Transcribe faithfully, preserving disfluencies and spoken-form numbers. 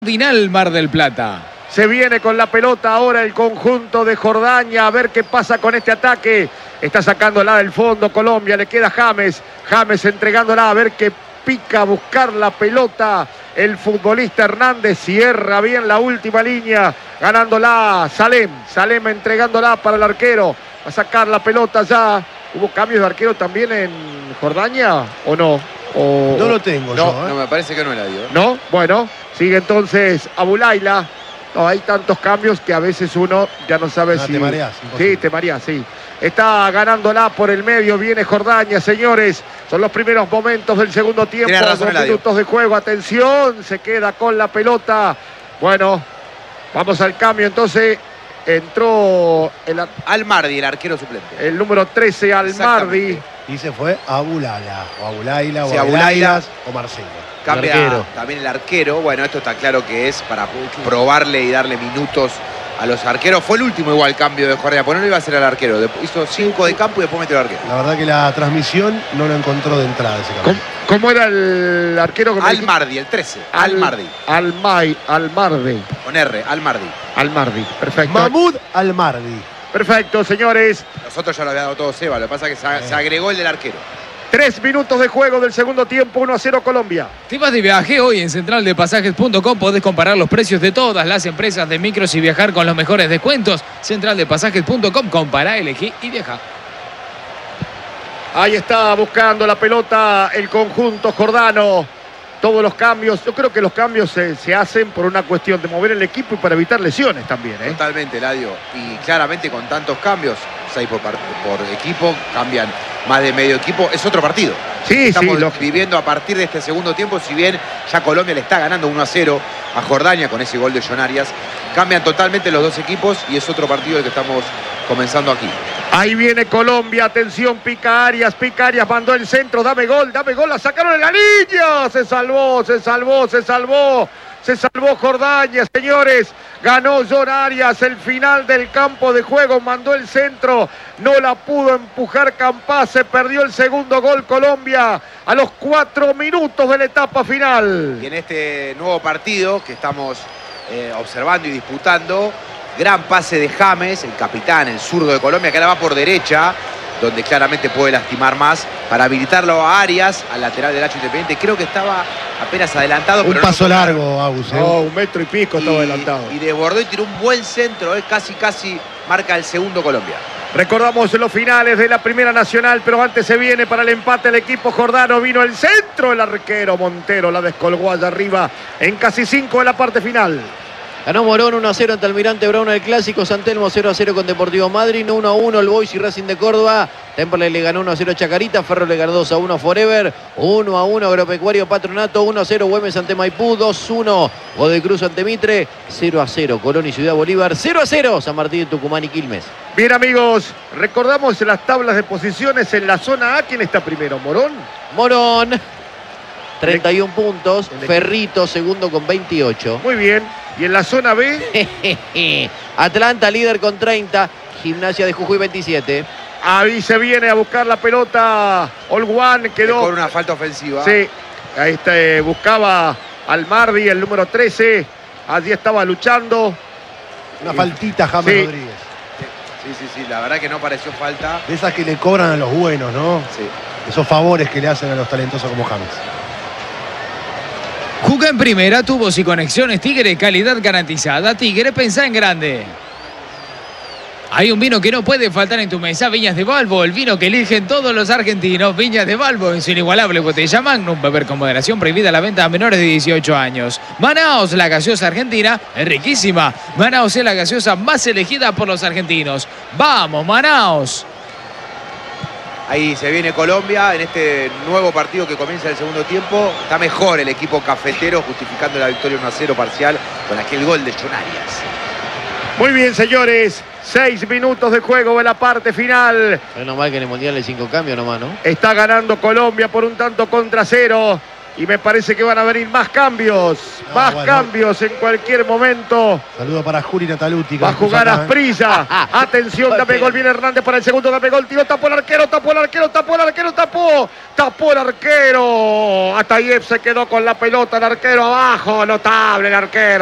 Dinal Mar del Plata. Se viene con la pelota ahora el conjunto de Jordania. A ver qué pasa con este ataque. Está sacándola del fondo Colombia. Le queda James. James entregándola. A ver qué pica a buscar la pelota. El futbolista Hernández cierra bien la última línea. Ganándola Salem. Salem entregándola para el arquero. Va a sacar la pelota ya. ¿Hubo cambios de arquero también en Jordania o no? O... No lo tengo no, yo, ¿eh? No, me parece que no la dio. ¿No? Bueno, sigue entonces Abulaila. No, hay tantos cambios que a veces uno ya no sabe Ah, si... te mareás, sí, te mareás, sí. Está ganándola por el medio, viene Jordania, señores. Son los primeros momentos del segundo tiempo. Razón, dos minutos de juego, atención, se queda con la pelota. Bueno, vamos al cambio, entonces entró el, Almardi, el arquero suplente. el número trece, Almardi. Y se fue Abulala, o Abulaila, Sí, o Abulaila. Abulailas, o Marcelo. Cambia El arquero. también el arquero. Bueno, esto está claro que es para probarle y darle minutos a los arqueros. Fue el último igual cambio de Jordania, porque no lo iba a hacer al arquero. Hizo cinco de campo y después metió al arquero. La verdad que la transmisión no lo encontró de entrada ese ¿Cómo, cambio. cómo era el arquero que me dijiste? Almardi, el trece. Al- Almardi. Almay, Almardi. Con R, Almardi. Almardi, perfecto. Mahmoud Almardi. Perfecto, señores. Nosotros ya lo había dado todo Seba, lo que pasa es que se, se agregó el del arquero. Tres minutos de juego del segundo tiempo, uno a cero Colombia. ¿Te vas de viaje? Hoy en central de pasajes punto com podés comparar los precios de todas las empresas de micros y viajar con los mejores descuentos. central de pasajes punto com, compará, elegí y viaja. Ahí está buscando la pelota el conjunto jordano. Todos los cambios, yo creo que los cambios se, se hacen por una cuestión de mover el equipo y para evitar lesiones también, ¿eh? Totalmente, Ladio. Y claramente con tantos cambios, seis por, par- por equipo, cambian más de medio equipo. Es otro partido. Sí, Estamos sí, lógico. viviendo a partir de este segundo tiempo, si bien ya Colombia le está ganando uno a cero a Jordania con ese gol de John Arias, cambian totalmente los dos equipos y es otro partido el que estamos comenzando aquí. Ahí viene Colombia, atención, pica Arias, pica Arias, mandó el centro, dame gol, dame gol, la sacaron en la línea, se salvó, se salvó, se salvó, se salvó Jordania, señores, ganó John Arias, el final del campo de juego, mandó el centro, no la pudo empujar Campás, se perdió el segundo gol Colombia a los cuatro minutos de la etapa final. Y en este nuevo partido que estamos eh, observando y disputando, gran pase de James, el capitán, el zurdo de Colombia, que ahora va por derecha, donde claramente puede lastimar más, para habilitarlo a Arias, al lateral derecho Independiente. Creo que estaba apenas adelantado. Un pero no paso fue- largo, Agus. ¿eh? No, un metro y pico estaba y, adelantado. y desbordó y tiró un buen centro, eh, casi casi marca el segundo Colombia. Recordamos los finales de la Primera Nacional, pero antes se viene para el empate el equipo jordano. Vino el centro, el arquero Montero la descolgó allá arriba en casi cinco de la parte final. Ganó Morón uno a cero ante Almirante Brown en el Clásico. San Telmo cero a cero con Deportivo Madryn. uno a uno el Boys y Racing de Córdoba. Temple le ganó uno a cero a Chacarita. Ferro le ganó dos a uno a Forever. uno a uno Agropecuario Patronato. uno a cero Güemes ante Maipú. dos a uno Godoy Cruz ante Mitre. cero a cero Colón y Ciudad Bolívar. cero a cero San Martín de Tucumán y Quilmes. Bien, amigos, recordamos las tablas de posiciones en la zona A. ¿Quién está primero? ¿Morón? Morón, treinta y uno puntos. el- Ferrito segundo con veintiocho. Muy bien. ¿Y en la zona B? Atlanta líder con treinta. Gimnasia de Jujuy veintisiete. Ahí se viene a buscar la pelota. All One quedó. Con una falta ofensiva. Sí, ahí está, eh, buscaba al Mardi, el número trece. Allí estaba luchando. Una faltita, James Sí. Rodríguez. Sí, sí, sí, la verdad que no pareció falta. De esas que le cobran a los buenos, ¿no? Sí. Esos favores que le hacen a los talentosos como James. Juega en primera, tubos y conexiones Tigre, calidad garantizada. Tigre, pensá en grande. Hay un vino que no puede faltar en tu mesa, Viñas de Balbo, el vino que eligen todos los argentinos. Viñas de Balbo, en su inigualable botella Magnum, beber con moderación, prohibida la venta a menores de dieciocho años. Manaos, la gaseosa argentina, es riquísima. Manaos es la gaseosa más elegida por los argentinos. ¡Vamos, Manaos! Ahí se viene Colombia en este nuevo partido que comienza el segundo tiempo. Está mejor el equipo cafetero, justificando la victoria uno a cero parcial con aquel gol de John Arias. Muy bien, señores. Seis minutos de juego en la parte final. Menos mal que en el Mundial hay cinco cambios nomás, ¿no? Está ganando Colombia por un tanto contra cero. Y me parece que van a venir más cambios. No, más bueno. cambios en cualquier momento. Saludo para Juli Nataluti. que Va a nos puso jugar acá, ¿eh? Asprilla. Atención, dame gol. Viene Hernández para el segundo. Dame gol. Tiro, tapó el arquero, tapó el arquero, tapó el arquero, tapó. Tapó el arquero. Atayev se quedó con la pelota. El arquero abajo. Notable el arquero.